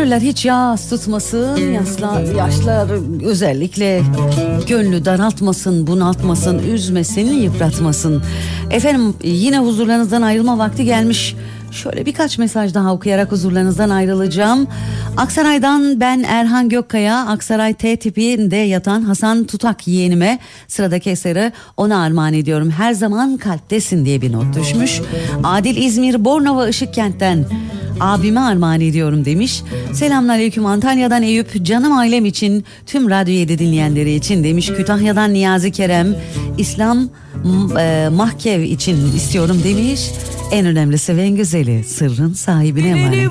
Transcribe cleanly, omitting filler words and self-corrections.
Gönüller hiç yas tutmasın, yaşlar özellikle gönlü daraltmasın, bunaltmasın, üzmesin, yıpratmasın. Efendim yine huzurlarınızdan ayrılma vakti gelmiş. Şöyle birkaç mesaj daha okuyarak huzurlarınızdan ayrılacağım. Aksaray'dan ben Erhan Gökkaya, Aksaray T tipinde yatan Hasan Tutak yeğenime sıradaki eseri ona armağan ediyorum. Her zaman kalptesin diye bir not düşmüş. Adil İzmir Bornova Işıkkent'ten abime armağan ediyorum demiş. Selamünaleyküm Antalya'dan Eyüp, canım ailem için, tüm Radyo 7 dinleyenleri için demiş. Kütahya'dan Niyazi Kerem, İslam Mahkev için istiyorum demiş. En önemlisi ve en güzeli sırrın sahibine emanet.